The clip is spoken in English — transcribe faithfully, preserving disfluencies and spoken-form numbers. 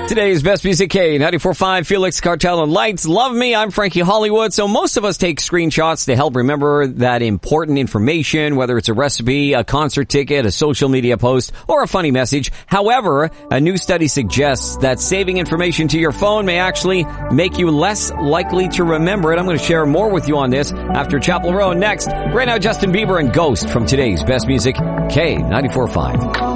Today's Best Music K, ninety-four point five, Felix Cartel and Lights. Love me, I'm Frankie Hollywood. So most of us take screenshots to help remember that important information, whether it's a recipe, a concert ticket, a social media post, or a funny message. However, a new study suggests that saving information to your phone may actually make you less likely to remember it. I'm going to share more with you on this after Chapel Roan next. Right now, Justin Bieber and Ghost from today's Best Music K, ninety-four point five.